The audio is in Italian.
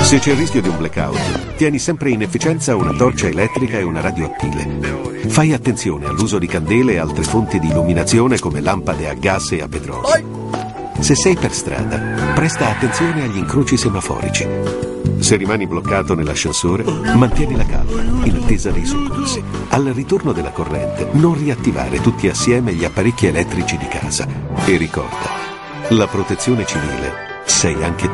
Se c'è il rischio di un blackout, tieni sempre in efficienza una torcia elettrica e una radioattile. Fai attenzione all'uso di candele e altre fonti di illuminazione come lampade a gas e a petrolio. Se sei per strada, presta attenzione agli incroci semaforici. Se rimani bloccato nell'ascensore, mantieni la calma, in attesa dei soccorsi. Al ritorno della corrente, non riattivare tutti assieme gli apparecchi elettrici di casa. E ricorda, la protezione civile sei anche tu.